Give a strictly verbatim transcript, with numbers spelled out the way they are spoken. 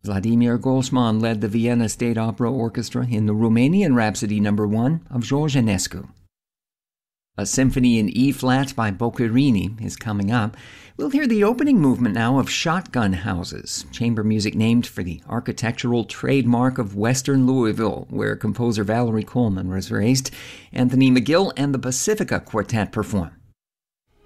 Vladimir Golsman led the Vienna State Opera Orchestra in the Romanian Rhapsody Number One of George Enescu. A symphony in E-flat by Boccherini is coming up. We'll hear the opening movement now of Shotgun Houses, chamber music named for the architectural trademark of Western Louisville, where composer Valerie Coleman was raised. Anthony McGill and the Pacifica Quartet perform.